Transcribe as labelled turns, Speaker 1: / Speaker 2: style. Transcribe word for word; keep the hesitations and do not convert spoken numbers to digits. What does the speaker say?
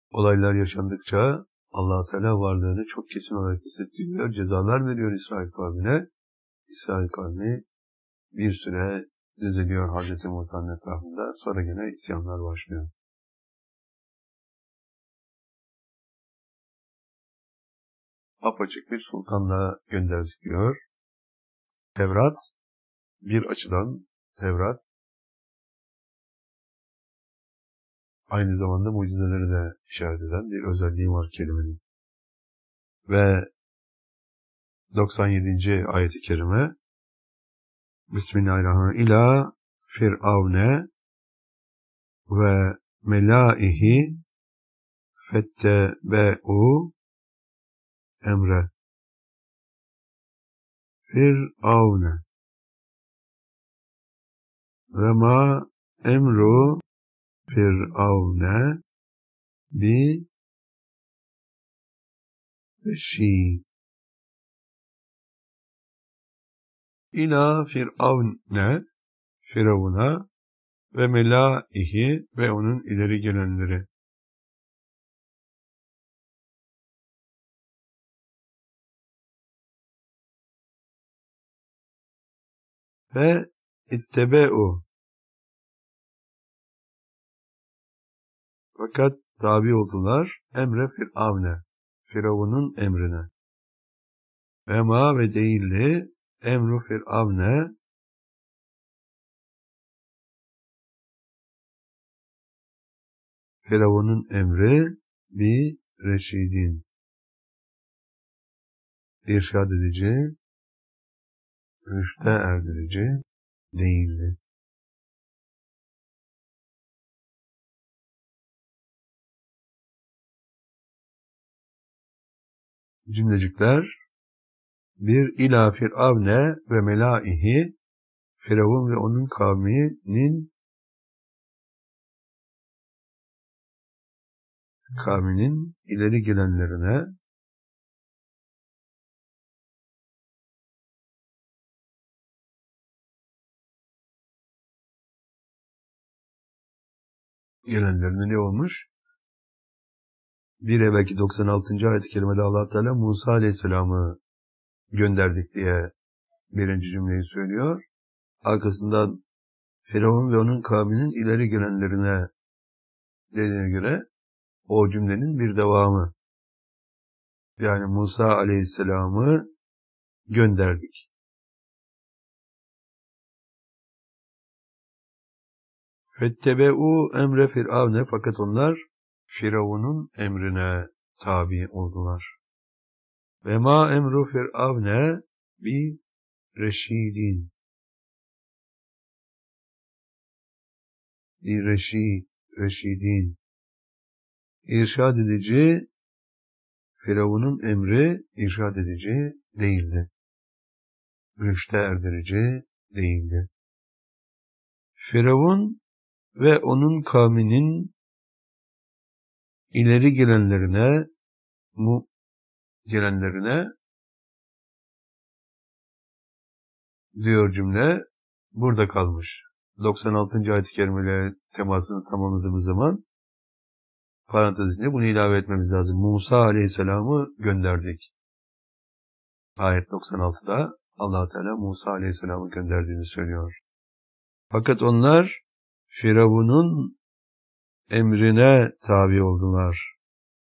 Speaker 1: olaylar yaşandıkça Allah-u Teala varlığını çok kesin olarak hissettiriyor. Cezalar veriyor İsrail kavmine. İsrail kavmi bir süre diziliyor Hazreti Musa'nın etrafında. Sonra yine isyanlar başlıyor. Apaçık bir sultanla gönderdik diyor. Tevrat, bir açıdan Tevrat, aynı zamanda mucizeleri de işaret eden bir özelliği var kelimenin. Ve doksan yedinci ayet-i kerime Bismillahirrahmanirrahim. İlâ Firavne ve melâihi fettebe'u emre. Firavne ve ma emru Firavne bi reşîd. İlâ Firavne, Firavun'a ve melâihi ve onun ileri gelenleri. Ve ittebe'u, fakat tabi oldular emre Firavne, Firavun'un emrine. Ve ma ve değildi emru Firavne, Firavun'un emri bir reşidin, irşad edici, rüşte erdirici değildi. Cümlecikler bir ila Firavne ve melâihi, Firavun ve onun kavminin kavminin ileri gelenlerine gelenlerine ne olmuş? Bir evvelki doksan altıncı ayet-i kerimede Allah Teala Musa Aleyhisselam'ı gönderdik diye birinci cümleyi söylüyor. Arkasından Firavun ve onun kavminin ileri gelenlerine dediğine göre o cümlenin bir devamı. Yani Musa Aleyhisselam'ı gönderdik. Fettebe'u emre Firavne, fakat onlar Firavun'un emrine tabi oldular. Ve ma emru Firavne bi reşidin. Bi reşid, reşidin. İrşad edici, Firavun'un emri irşad edici değildi. Rüşte erdirici değildi. Firavun ve onun kavminin ileri gelenlerine, mu gelenlerine diyor cümle burada kalmış. doksan altıncı ayet-i kerimeyle temasını tamamladığımız zaman parantez içinde bunu ilave etmemiz lazım. Musa Aleyhisselam'ı gönderdik. Ayet doksan altıda Allah Teala Musa Aleyhisselam'ı gönderdiğini söylüyor. Fakat onlar Firavun'un emrine tabi oldular.